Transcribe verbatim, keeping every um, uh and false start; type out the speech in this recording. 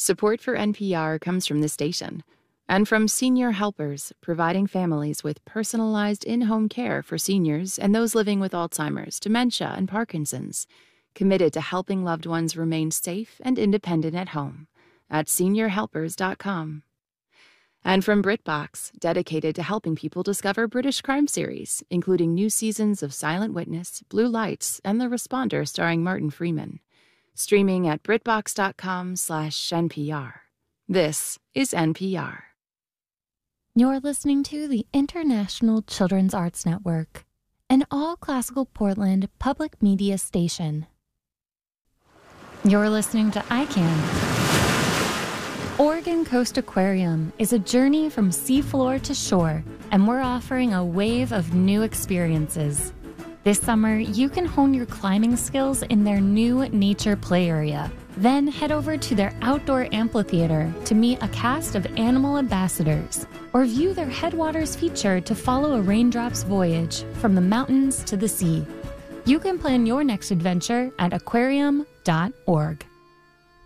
Support for N P R comes from the station and from Senior Helpers, providing families with personalized in-home care for seniors and those living with Alzheimer's, dementia, and Parkinson's, committed to helping loved ones remain safe and independent at home at senior helpers dot com. And from BritBox, dedicated to helping people discover British crime series, including new seasons of Silent Witness, Blue Lights, and The Responder starring Martin Freeman. Streaming at britbox dot com slash N P R. This is N P R. You're listening to the International Children's Arts Network, an all-classical Portland public media station. You're listening to I CAN. Oregon Coast Aquarium is a journey from seafloor to shore, and we're offering a wave of new experiences. This summer, you can hone your climbing skills in their new nature play area. Then head over to their outdoor amphitheater to meet a cast of animal ambassadors, or view their Headwaters feature to follow a raindrop's voyage from the mountains to the sea. You can plan your next adventure at aquarium dot org.